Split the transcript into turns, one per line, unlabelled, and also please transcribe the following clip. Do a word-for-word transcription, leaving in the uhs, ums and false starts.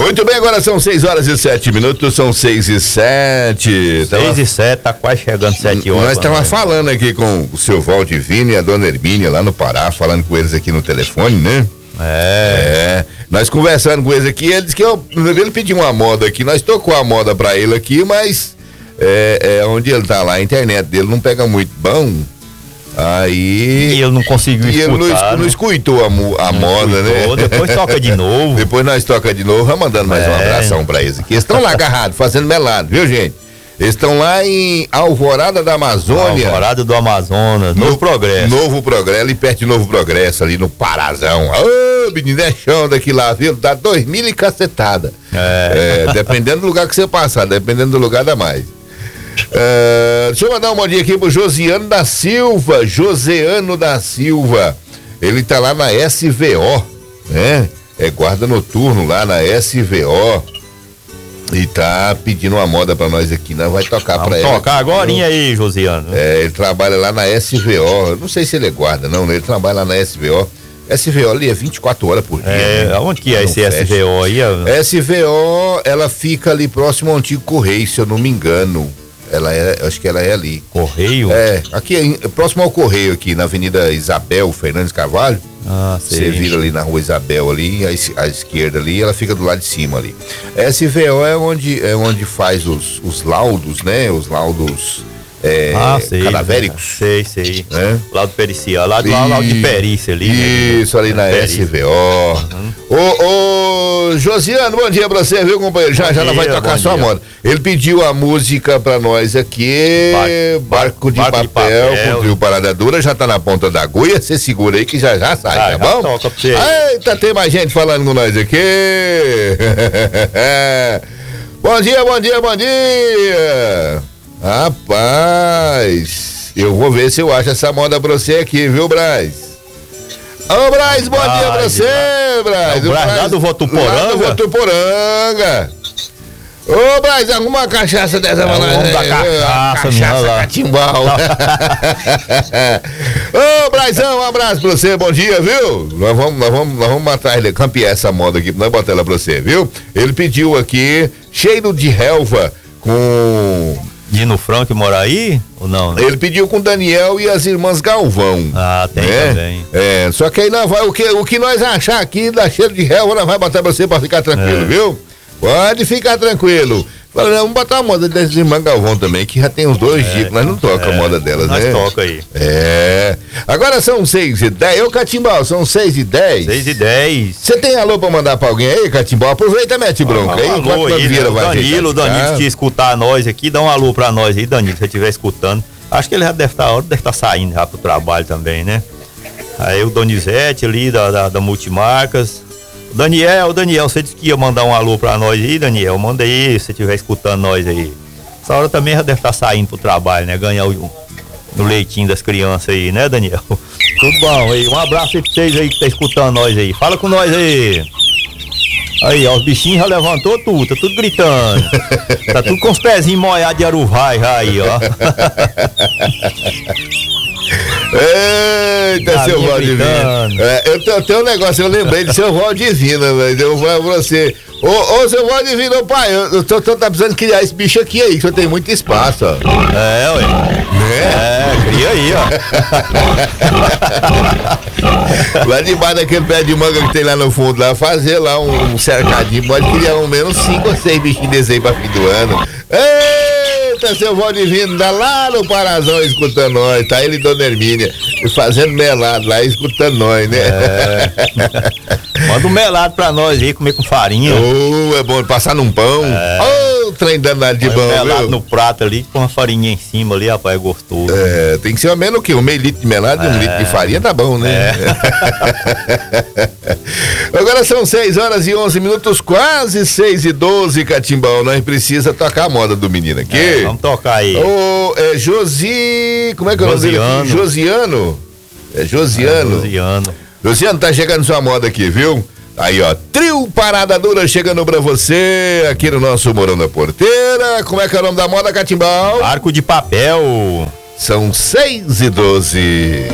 Muito bem, agora são seis horas e sete minutos, são seis e sete.
seis e sete, tá quase chegando sete horas.
Nós estávamos falando aqui com o seu Valdivino e a dona Hermínia lá no Pará, falando com eles aqui no telefone, né?
É.
É. Nós conversando com eles aqui, ele disse que eu, ele pediu uma moda aqui, nós tocou a moda pra ele aqui, mas é, é onde ele tá lá, a internet dele não pega muito bom. Aí.
E ele não conseguiu
e
escutar.
ele não, não, não escutou a, a
não
moda,
escutou,
né?
Depois toca de novo.
Depois nós toca de novo, vamos mandando mais
é.
um abração pra eles aqui. Eles estão lá agarrados, fazendo melado, viu, gente? Eles estão lá em Alvorada da Amazônia.
Alvorada do Amazonas, Novo no, Progresso.
Novo Progresso, ali perto de Novo Progresso, ali no Parazão. Ô, menino, é chão daqui lá, viu? Dá dois mil e cacetada. É. É, dependendo do lugar que você passar, dependendo do lugar dá mais. É, deixa eu mandar um bom dia aqui pro Josiano da Silva. Joseano da Silva. Ele tá lá na S V O, né? É guarda noturno lá na S V O. E tá pedindo uma moda pra nós aqui, nós vai tocar
Vamos
pra ele.
Vamos tocar agorinha aí, Josiano.
É, ele trabalha lá na S V O, eu não sei se ele é guarda, não, ele trabalha lá na S V O. S V O ali é vinte e quatro horas por dia.
É,
né?
onde que é esse
fecha.
S V O aí?
S V O, ela fica ali próximo ao antigo Correio, se eu não me engano. Ela é, acho que ela é ali.
Correio?
É, aqui, próximo ao Correio aqui, na Avenida Isabel Fernandes Carvalho.
Ah,
Você vira ali na Rua Isabel ali, à, à esquerda ali, ela fica do lado de cima ali. S V O é onde, é onde faz os, os laudos, né? Os laudos é,
ah, sei,
cadavéricos.
Sei, sei.
Né?
Laudo pericial, lá do laudo de perícia ali.
Isso, né? Ali na S V O. Uhum. Ô, ô, Josiano, bom dia pra você, viu, companheiro? Já, bom já dia, ela vai tocar sua moda. Ele pediu a música pra nós aqui, Barco, Barco de Barco Papel, de papel. Com o trio Parada Dura, já tá na ponta da agulha, você segura aí que já já sai, ah, tá bom?
Toca pra você.
Eita, tem mais gente falando com nós aqui. Bom dia, bom dia, bom dia. Rapaz, eu vou ver se eu acho essa moda pra você aqui, viu, Braz? Ô, Braz, bom Braz, dia pra você, Braz.
O Braz lá do Votuporanga.
Lá do Votuporanga. Ô, Braz, arruma uma cachaça dessa pra nós.
Vamos dar cachaça,
cachaça catimbau. Ô, Brazão, um abraço pra você, bom dia, viu? Nós vamos, nós vamos, nós vamos atrás dele, campear essa moda aqui, nós botar ela pra você, viu? Ele pediu aqui, cheiro de relva, com...
Dino Franco mora aí ou não?
Ele pediu com Daniel e as irmãs Galvão.
Ah, tem
né?
também.
É, só que aí nós vai, o que, o que nós achar aqui da cheiro de relva, nós vai botar pra você pra ficar tranquilo, é. viu? Pode ficar tranquilo. Fala, vamos botar a moda das irmãs Galvão também, que já tem uns dois é, dias que nós não toca é, a moda delas,
nós
né?
Nós toca aí.
É. Agora são seis e dez. Ô, Catimbau, são seis e dez.
seis e dez.
Você tem alô pra mandar pra alguém aí, Catimbau? Aproveita, mete bronca
ah,
aí.
Um alô aí, né? O Danilo, o Danilo que escutar nós aqui, dá um alô pra nós aí, Danilo, se você estiver escutando. Acho que ele já deve estar, deve estar saindo já pro trabalho também, né? Aí o Donizete ali da, da, da Multimarcas. Daniel, Daniel, você disse que ia mandar um alô pra nós aí, Daniel, manda aí, se você estiver escutando nós aí. Essa hora também já deve estar saindo pro trabalho, né? Ganhar o, o leitinho das crianças aí, né, Daniel? Tudo bom aí, um abraço aí pra vocês aí que tá escutando nós aí. Fala com nós aí. Aí, ó, os bichinhos já levantou tudo, tá tudo gritando. Tá tudo com os pezinhos molhados de aruvai aí, ó.
Eita, seu Valdivino. É, eu, tenho, eu tenho um negócio, eu lembrei de seu Valdivino, velho. Eu vou pra você. Ô, ô, seu Valdivino, pai, eu, eu tô, tô tá precisando criar esse bicho aqui aí, que só tem muito espaço, ó.
É, ué.
Né?
É, cria aí,
ó. Lá debaixo daquele pé de manga que tem lá no fundo, lá, fazer lá um, um cercadinho, pode criar ao menos cinco ou seis bichinhos desse aí pra fim do ano. Eita, seu Valdivino, tá lá no Parazão escutando nós, tá ele e Dona Hermínia, fazendo melado lá, escutando nós, né?
É. Manda um melado pra nós aí, comer com farinha.
Oh, é bom passar num pão.
É.
Oh, trem danado de bom,
um melado
viu?
no prato ali, com uma farinha em cima ali, rapaz, é gostoso.
É, tem que ser ao menos o quê? Um meio litro de melado e é. um litro de farinha, tá bom, né? É. Agora são seis horas e onze minutos, quase seis e doze, Catimbau. Nós precisa tocar a moda do menino aqui.
É, vamos tocar aí.
Ô, é Josi... Como é que é o nome dele? Josiano. É Josiano.
É, Josiano.
Josiano, tá chegando sua moda aqui, viu? Aí, ó, trio Parada Dura chegando pra você aqui no nosso Morão da Porteira. Como é que é o nome da moda, Catimbau?
Barco de Papel.
São seis e doze.